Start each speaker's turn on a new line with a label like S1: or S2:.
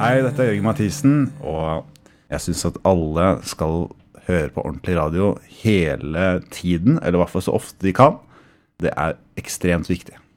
S1: Hei, dette Jørgen Mathisen, og jeg synes at alle skal høre på ordentlig radio hele tiden, eller I hvert fall så ofte de kan. Det ekstremt viktig.